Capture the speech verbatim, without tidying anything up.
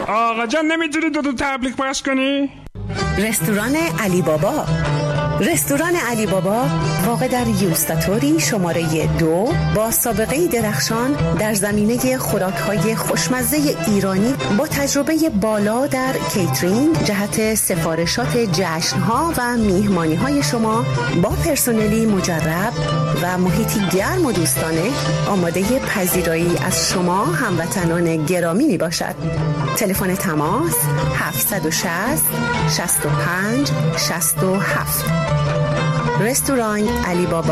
آقا جان نمیتونی دو تا تبلیغ پخش کنی؟ رستوران علی بابا. رستوران علی بابا واقع در یوستاتوری شماره دو با سابقه درخشان در زمینه خوراک‌های خوشمزه ایرانی با تجربه بالا در کیترینگ جهت سفارشات جشن‌ها و میهمانی‌های شما با پرسنلی مجرب و محیطی گرم و دوستانه آماده پذیرایی از شما هموطنان گرامی می باشد. تلفن تماس هفت شش صفر شش پنج شش هفت. رستوران علی بابا.